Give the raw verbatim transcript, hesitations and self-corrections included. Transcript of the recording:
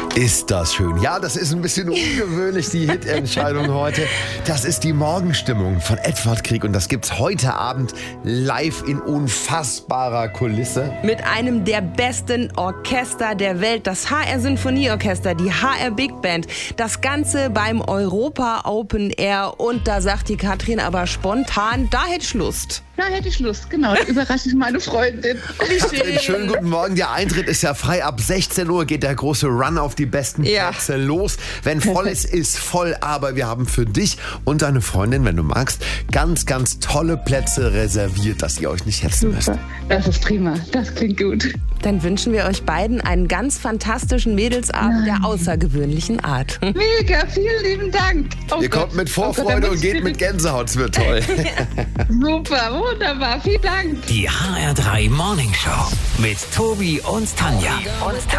Ist das schön. Ja, das ist ein bisschen ungewöhnlich, die Hit-Entscheidung heute. Das ist die Morgenstimmung von Edward Grieg und das gibt's heute Abend live in unfassbarer Kulisse. Mit einem der besten Orchester der Welt, das H R Sinfonieorchester, die H R Big Band. Das Ganze beim Europa Open Air und da sagt die Katrin aber spontan, da hätte ich Lust. Da hätte ich Lust, genau. Da überrasche ich meine Freundin. Katrin, schönen guten Morgen. Der Eintritt ist ja frei. Ab sechzehn Uhr geht der große Run auf die besten Plätze ja. los. Wenn voll ist, ist voll. Aber wir haben für dich und deine Freundin, wenn du magst, ganz, ganz tolle Plätze reserviert, dass ihr euch nicht hetzen müsst. Das ist prima. Das klingt gut. Dann wünschen wir euch beiden einen ganz fantastischen Mädelsabend der außergewöhnlichen Art. Mega, vielen lieben Dank. Oh ihr Gott. kommt mit Vorfreude oh und geht mit Gänsehaut. Es wird toll. Super, wunderbar. Vielen Dank. Die H R drei Morning Show mit Tobi und Tanja. Und